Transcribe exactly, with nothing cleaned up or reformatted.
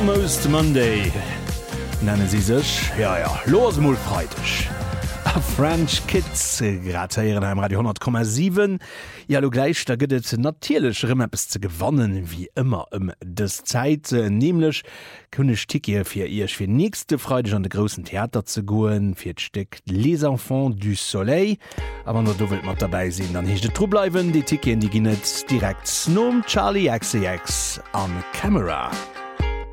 Almost Monday nennen sie sech ja ja losmul freitech. French Kids gratieren am Radio hundert Komma sieben ja lo gleich da gëtt natierlech Rëmmeppes ze gewannen wie immer ëm um des Zeit nämlich kunnech Tike fir ihrch fir nächste Freude an de großen Theater ze goen fir d'Steck Les Enfants du Soleil aber nur du wilt mat dabei sinn dann hicht de tro bleiwen die Tike die ginnet direkt nom Charlie X C X an Camera.